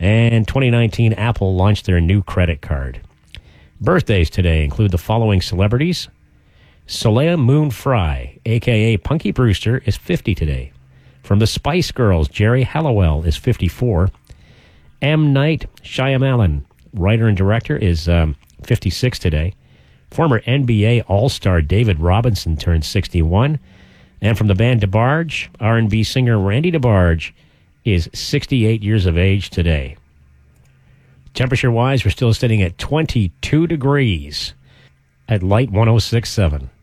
And 2019, Apple launched their new credit card. Birthdays today include the following celebrities. Soleil Moon Frye, a.k.a. Punky Brewster, is 50 today. From the Spice Girls, Jerry Halliwell is 54. M. Night Shyamalan, writer and director, is 56 today. Former NBA All-Star David Robinson turned 61. And from the band DeBarge, R&B singer Randy DeBarge is 68 years of age today. Temperature-wise, we're still sitting at 22 degrees at Light 106.7.